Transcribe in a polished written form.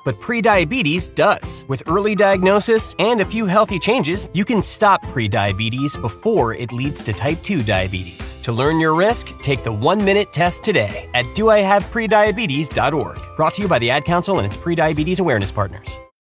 but prediabetes does. With early diagnosis and a few healthy changes, you can stop prediabetes before it leads to type 2 diabetes. To learn your risk, take the 1-minute test today at doihaveprediabetes.org. Brought to you by the Ad Council and its prediabetes awareness partners.